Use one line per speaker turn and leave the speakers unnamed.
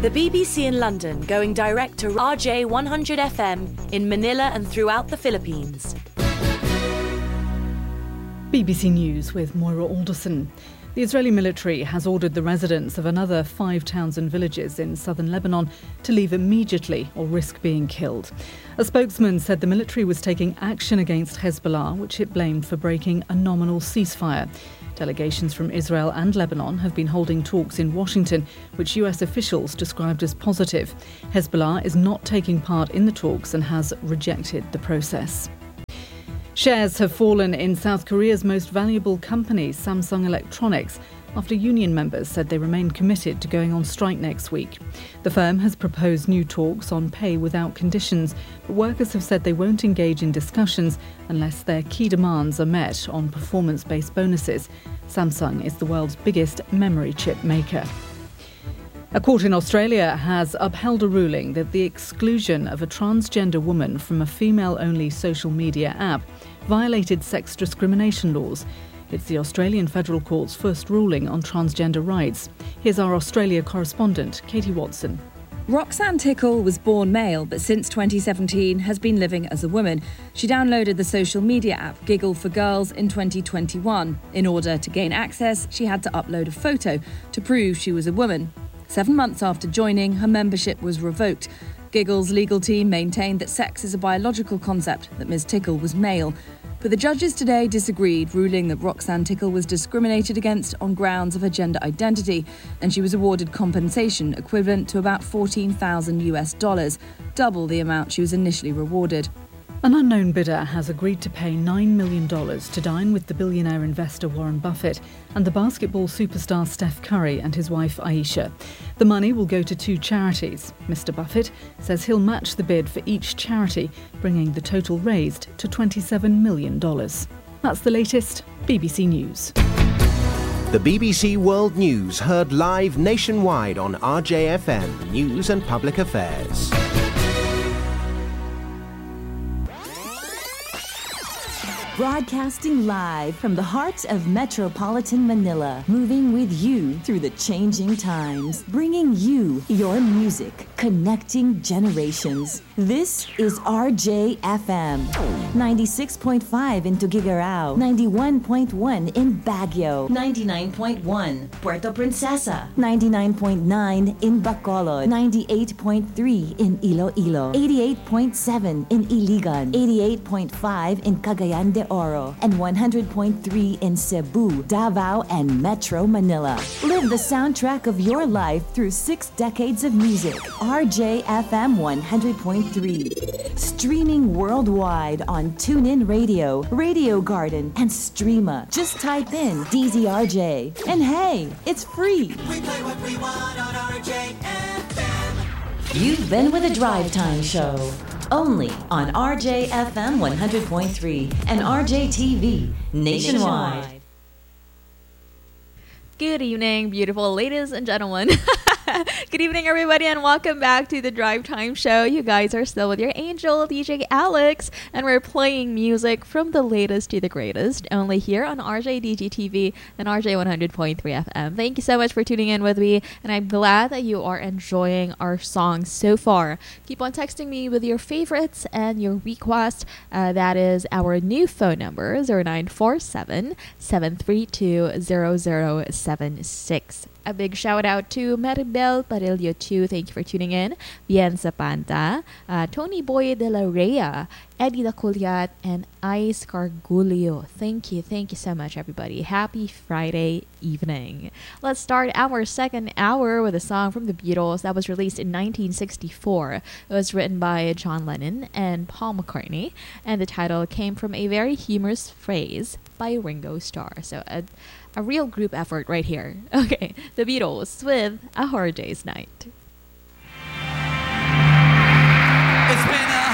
The BBC in London going direct to RJ 100 FM in Manila and throughout the Philippines.
BBC News with Moira Alderson. The Israeli military has ordered the residents of another 5 towns and villages in southern Lebanon to leave immediately or risk being killed. A spokesman said the military was taking action against Hezbollah, which it blamed for breaking a nominal ceasefire. Delegations from Israel and Lebanon have been holding talks in Washington, which US officials described as positive. Hezbollah is not taking part in the talks and has rejected the process. Shares have fallen in South Korea's most valuable company, Samsung Electronics, after union members said they remain committed to going on strike next week. The firm has proposed new talks on pay without conditions, but workers have said they won't engage in discussions unless their key demands are met on performance-based bonuses. Samsung is the world's biggest memory chip maker. A court in Australia has upheld a ruling that the exclusion of a transgender woman from a female-only social media app violated sex discrimination laws. It's the Australian Federal Court's first ruling on transgender rights. Here's our Australia correspondent, Katie Watson.
Roxanne Tickle was born male, but since 2017 has been living as a woman. She downloaded the social media app Giggle for Girls in 2021. In order to gain access, she had to upload a photo to prove she was a woman. 7 months after joining, her membership was revoked. Giggle's legal team maintained that sex is a biological concept, that Ms. Tickle was male. But the judges today disagreed, ruling that Roxanne Tickle was discriminated against on grounds of her gender identity, and she was awarded compensation equivalent to about $14,000, double the amount she was initially rewarded.
An unknown bidder has agreed to pay $9 million to dine with the billionaire investor Warren Buffett and the basketball superstar Steph Curry and his wife Ayesha. The money will go to 2 charities. Mr. Buffett says he'll match the bid for each charity, bringing the total raised to $27 million. That's the latest BBC News.
The BBC World News heard live nationwide on RJFM News and Public Affairs.
Broadcasting live from the heart of metropolitan Manila, moving with you through the changing times, bringing you your music, connecting generations. This is RJFM, 96.5 in Tuguegarao, 91.1 in Baguio, 99.1 Puerto Princesa, 99.9 in Bacolod, 98.3 in Iloilo, 88.7 in Iligan, 88.5 in Cagayan de Oro, and 100.3 in Cebu, Davao, and Metro Manila. Live the soundtrack of your life through 6 decades of music. RJFM 100.3. Streaming worldwide on TuneIn Radio, Radio Garden, and Streama. Just type in DZRJ. And hey, it's free.
We play what we want on RJFM.
You've been with a Drive Time show. Only on RJFM 100.3 and RJTV nationwide.
Good evening, beautiful ladies and gentlemen. Good evening, everybody, and welcome back to the Drive Time Show. You guys are still with your angel, DJ Alex, and we're playing music from the latest to the greatest, only here on RJDGTV and RJ 100.3 FM. Thank you so much for tuning in with me, and I'm glad that you are enjoying our songs so far. Keep on texting me with your favorites and your requests. That is our new phone number, 0947-732-0076. A big shout out to Maribel Parillo too. Thank you for tuning in. Bien Zapanta, Tony Boy de la Rea, Eddie Daculiat, and Ice Cargulio. Thank you so much, everybody. Happy Friday evening. Let's start our second hour with a song from the Beatles that was released in 1964. It was written by John Lennon and Paul McCartney, and the title came from a very humorous phrase by Ringo Starr. So a real group effort right here. Okay, the Beatles with A Hard Day's Night.